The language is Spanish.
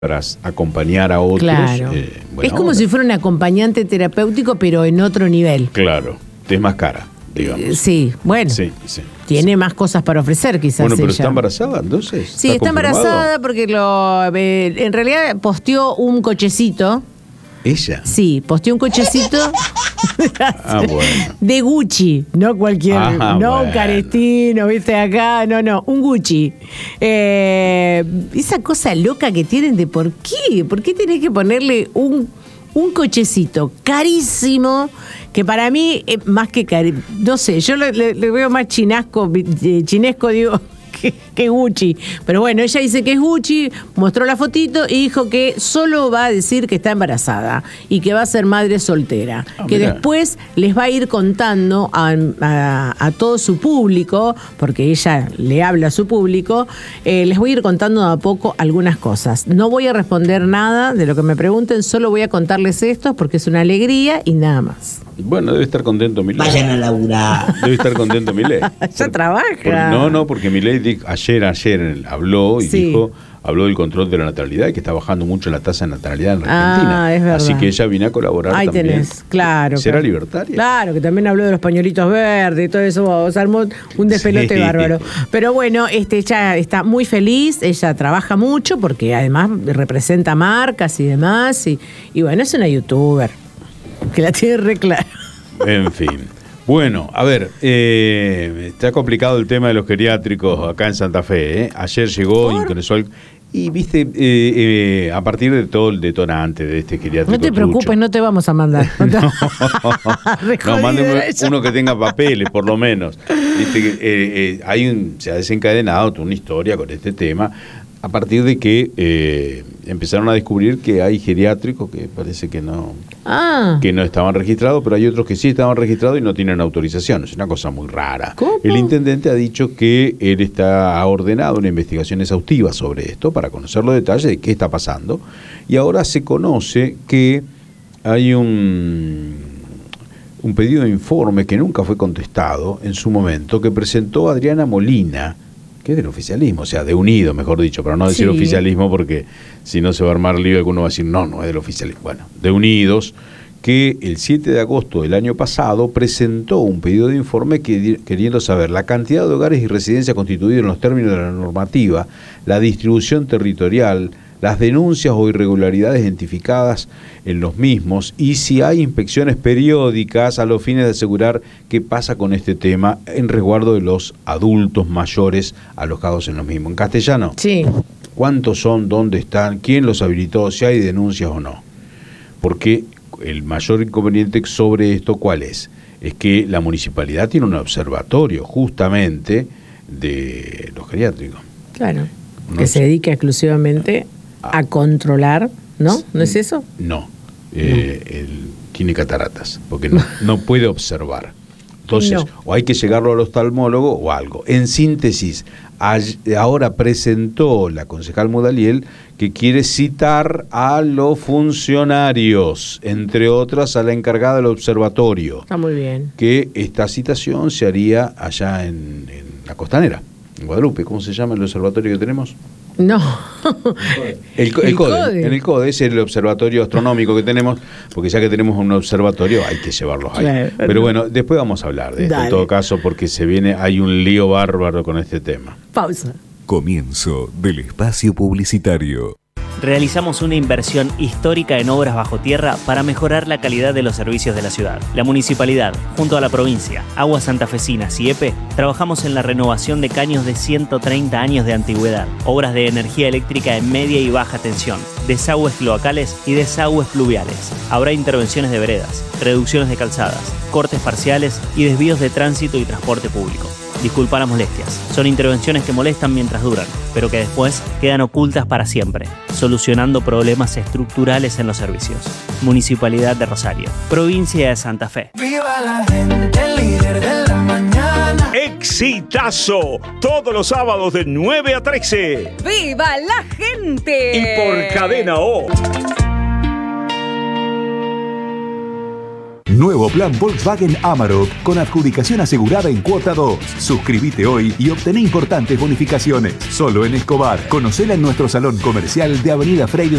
para acompañar a otros. Claro. Es como si fuera un acompañante terapéutico, pero en otro nivel. Claro, es más cara, digamos. Sí, bueno. Sí. Tiene más cosas para ofrecer, quizás. Bueno, pero ella. ¿está embarazada entonces? Sí, está embarazada porque en realidad posteó un cochecito. ¿Ella? Sí, posteó un cochecito Bueno. de Gucci, no cualquier, no un Carestino, viste acá, no, un Gucci. Esa cosa loca que tienen de ¿por qué tenés que ponerle un cochecito carísimo? Que para mí, más que no sé, yo le veo más chinesco, digo, que Gucci. Pero bueno, ella dice que es Gucci, mostró la fotito y dijo que solo va a decir que está embarazada y que va a ser madre soltera. Que mirá. Después les va a ir contando a todo su público, porque ella le habla a su público, les voy a ir contando de a poco algunas cosas. No voy a responder nada de lo que me pregunten, solo voy a contarles esto porque es una alegría y nada más. Bueno, debe estar contento Milei. Vayan a laburar. Debe estar contento Milei. Ya trabaja. Porque Milei dijo, ayer habló y habló del control de la natalidad y que está bajando mucho la tasa de natalidad en la Argentina. Es verdad. Así que ella viene a colaborar Ahí también. tenés, claro. ¿Será claro. libertaria? Claro, que también habló de los pañuelitos verdes y todo eso. O sea, armó un despelote bárbaro. Pero bueno, ella está muy feliz, ella trabaja mucho porque además representa marcas y demás. Y bueno, es una youtuber que la tiene re clara. En fin. Bueno, a ver, está complicado el tema de los geriátricos acá en Santa Fe. Ayer llegó, ingresó y viste, a partir de todo el detonante de este geriátrico. No te preocupes, no te vamos a mandar. No, mándeme uno que tenga papeles, por lo menos. Viste, se ha desencadenado toda una historia con este tema, a partir de que empezaron a descubrir que hay geriátricos que parece que no estaban registrados, pero hay otros que sí estaban registrados y no tienen autorización. Es una cosa muy rara. ¿Cómo? El intendente ha dicho que él ha ordenado una investigación exhaustiva sobre esto para conocer los detalles de qué está pasando. Y ahora se conoce que hay un pedido de informe que nunca fue contestado en su momento, que presentó Adriana Molina, que es del oficialismo, o sea, de Unido, mejor dicho, para no decir oficialismo, porque si no se va a armar lío, alguno va a decir, no es del oficialismo. Bueno, de Unidos, que el 7 de agosto del año pasado presentó un pedido de informe queriendo saber la cantidad de hogares y residencias constituidos en los términos de la normativa, la distribución territorial, las denuncias o irregularidades identificadas en los mismos y si hay inspecciones periódicas a los fines de asegurar qué pasa con este tema en resguardo de los adultos mayores alojados en los mismos. En castellano, sí. ¿Cuántos son? ¿Dónde están? ¿Quién los habilitó? ¿Si hay denuncias o no? Porque el mayor inconveniente sobre esto, ¿cuál es? Es que la municipalidad tiene un observatorio justamente de los geriátricos. Claro, que se dedica exclusivamente a controlar, ¿no? ¿No es eso? No, él tiene cataratas, porque no puede observar. Entonces, o hay que llegarlo al oftalmólogo o algo. En síntesis, ahora presentó la concejal Mudaliel que quiere citar a los funcionarios, entre otras a la encargada del observatorio. Está muy bien. Que esta citación se haría allá en la Costanera, en Guadalupe. ¿Cómo se llama el observatorio que tenemos? No. El CODE. En el CODE es el observatorio astronómico que tenemos, porque ya que tenemos un observatorio hay que llevarlos ahí. Claro. Pero bueno, después vamos a hablar de esto, en todo caso, porque hay un lío bárbaro con este tema. Pausa. Comienzo del espacio publicitario. Realizamos una inversión histórica en obras bajo tierra para mejorar la calidad de los servicios de la ciudad. La municipalidad, junto a la provincia, Aguas Santafesinas y EPE, trabajamos en la renovación de caños de 130 años de antigüedad, obras de energía eléctrica en media y baja tensión, desagües cloacales y desagües pluviales. Habrá intervenciones de veredas, reducciones de calzadas, cortes parciales y desvíos de tránsito y transporte público. Disculpa las molestias. Son intervenciones que molestan mientras duran, pero que después quedan ocultas para siempre, solucionando problemas estructurales en los servicios. Municipalidad de Rosario, Provincia de Santa Fe. ¡Viva la gente, líder de la mañana! ¡Exitazo! Todos los sábados de 9 a 13. ¡Viva la gente! Y por Cadena O. Nuevo plan Volkswagen Amarok con adjudicación asegurada en cuota 2. Suscríbete hoy y obtené importantes bonificaciones. Solo en Escobar. Conocela en nuestro salón comercial de Avenida Freire